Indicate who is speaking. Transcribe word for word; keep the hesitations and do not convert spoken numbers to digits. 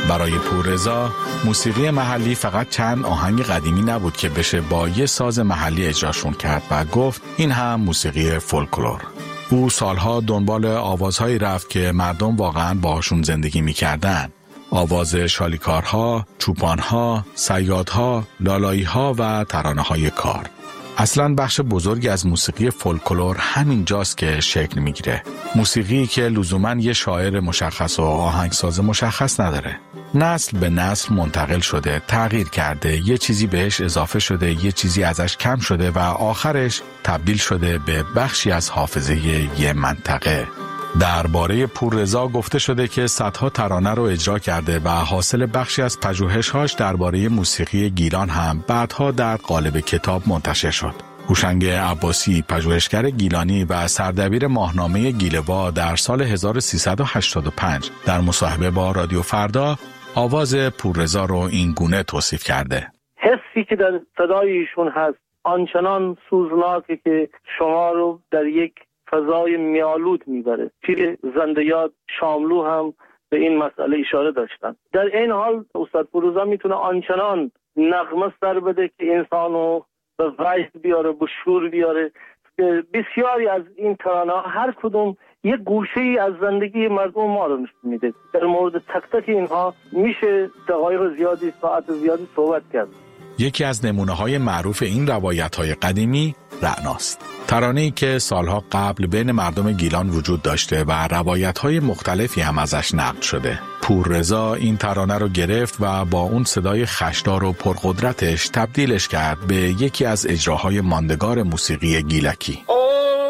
Speaker 1: برای پوررضا موسیقی محلی فقط چند آهنگ قدیمی نبود که بشه با یه ساز محلی اجراشون کرد و گفت این هم موسیقی فولکلور. او سالها دنبال آوازهایی رفت که مردم واقعاً باهاشون زندگی می‌کردن. آواز شالیکارها، چوپانها، صیادها، لالایی‌ها و ترانه‌های کار. اصلاً بخش بزرگی از موسیقی فولکلور همین جاست که شکل میگیره. موسیقی که لزوماً یه شاعر مشخص و آهنگساز مشخص نداره. نسل به نسل منتقل شده، تغییر کرده، یه چیزی بهش اضافه شده، یه چیزی ازش کم شده و آخرش تبدیل شده به بخشی از حافظه یه منطقه. درباره پوررضا گفته شده که صدها ترانه رو اجرا کرده و حاصل بخشی از پژوهش‌هاش درباره موسیقی گیلان هم بعدها در قالب کتاب منتشر شد. هوشنگ عباسی، پژوهشگر گیلانی و سردبیر ماهنامه گیله‌وا، در سال هزار و سیصد و هشتاد و پنج در مصاحبه با رادیو فردا آواز پوررضا رو این گونه توصیف کرده:
Speaker 2: حسی که در صدای ایشون هست آنچنان سوزناکه که شما رو در یک فضای میالود میبره. پیر زنده‌یاد شاملو هم به این مسئله اشاره داشتن. در این حال استاد پوررضا میتونه آنچنان نغمه سر بده که انسانو به وجد بیاره، به شور بیاره. بسیاری از این ترانه هر کدوم یک گوشه‌ای از زندگی مردم ما رو نشون میده. در مورد تک تک اینها میشه دقایق زیادی، ساعت زیادی صحبت کرد.
Speaker 1: یکی از نمونه‌های معروف این روایت‌های قدیمی رعناست. ترانه‌ای که سالها قبل بین مردم گیلان وجود داشته و روایت‌های مختلفی هم ازش نقل شده. پوررضا این ترانه رو گرفت و با اون صدای خشدار و پرقدرتش تبدیلش کرد به یکی از اجراهای ماندگار موسیقی گیلکی.